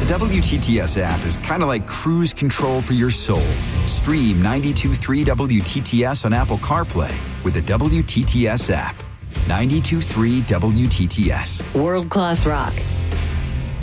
WTTS app is kind of like cruise control for your soul. Stream 92.3 WTTS on Apple CarPlay with the WTTS app. 92.3 WTTS. World-class rock